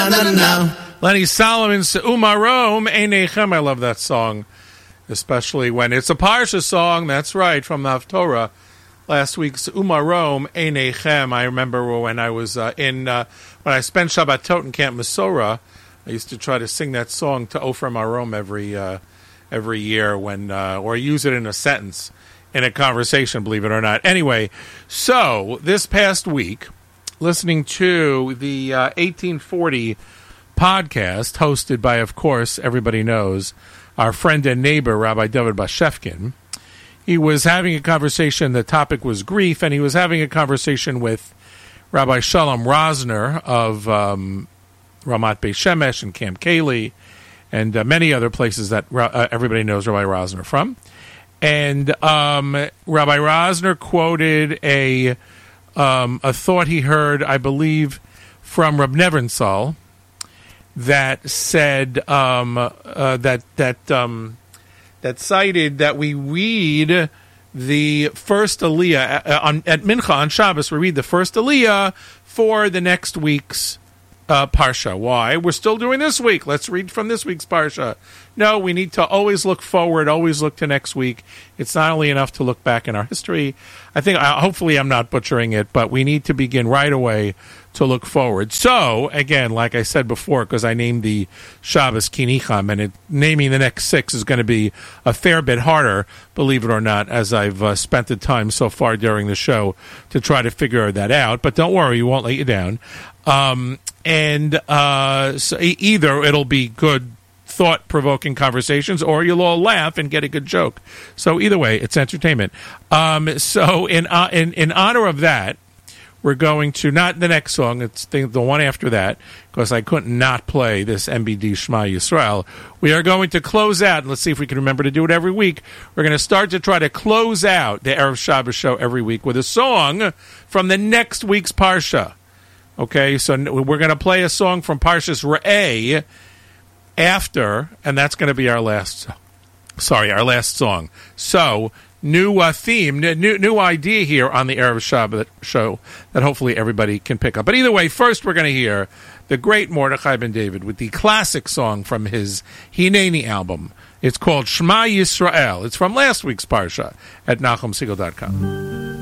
Lenny Solomon's Umarom Einechem. I love that song, especially when it's a Parsha song. That's right, from the Haftorah. Last week's Umarom Einechem. I remember when I was when I spent Shabbatot in Camp Mesorah, I used to try to sing that song to Ofer Marom every year when or use it in a sentence in a conversation, believe it or not. Anyway, so this past week, listening to the 1840 podcast hosted by, of course, everybody knows, our friend and neighbor, Rabbi David Bashevkin. He was having a conversation, the topic was grief, and he was having a conversation with Rabbi Shalom Rosner of Ramat Beit Shemesh and Camp Kayli, and many other places that everybody knows Rabbi Rosner from. And Rabbi Rosner quoted a thought he heard, I believe, from Reb Nebenzahl, that said that cited that we read the first Aliyah at Mincha on Shabbos. We read the first Aliyah for the next week's Parsha. Why? We're still doing this week. Let's read from this week's Parsha. No, we need to always look forward, always look to next week. It's not only enough to look back in our history. I think, hopefully I'm not butchering it, but we need to begin right away to look forward. So, again, like I said before, because I named the Shabbos Kinicham, and naming the next 6 is going to be a fair bit harder, believe it or not, as I've spent the time so far during the show to try to figure that out. But don't worry, we won't let you down. So either it'll be good, thought-provoking conversations, or you'll all laugh and get a good joke. So either way, it's entertainment. So in honor of that, we're going to, not the next song, it's the one after that, because I couldn't not play this MBD Shema Yisrael. We are going to close out, and let's see if we can remember to do it every week. We're going to start to try to close out the Erev Shabbos show every week with a song from the next week's Parsha. Okay, so we're going to play a song from Parshas Re'eh after, and that's going to be our last song. So, new theme, new idea here on the Erev Shabbat show that hopefully everybody can pick up. But either way, first we're going to hear the great Mordechai Ben David with the classic song from his Hineni album. It's called Shema Yisrael. It's from last week's Parsha at NachumSegal.com.